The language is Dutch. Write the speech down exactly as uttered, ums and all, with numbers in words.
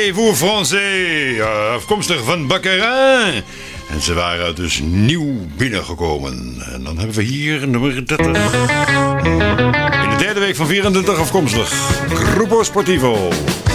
Parlez-vous français? Uh, afkomstig van Baccarat. En ze waren dus nieuw binnengekomen. En dan hebben we hier nummer dertig. In de derde week van vierentwintig afkomstig. Grupo Sportivo.